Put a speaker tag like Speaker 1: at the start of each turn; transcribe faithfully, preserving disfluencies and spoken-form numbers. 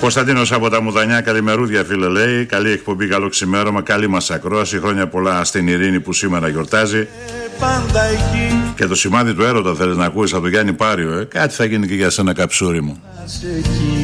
Speaker 1: Κωνσταντίνος από τα Μουδανιά, καλημερούδια φίλε, λέει. Καλή εκπομπή, καλό ξημέρωμα, καλή μας ακρόαση. Χρόνια πολλά στην Ειρήνη που σήμερα γιορτάζει. Και το σημάδι του έρωτα θέλεις να ακούεις από τον Γιάννη Πάριο, ε? Κάτι θα γίνει και για σένα, καψούρι μου.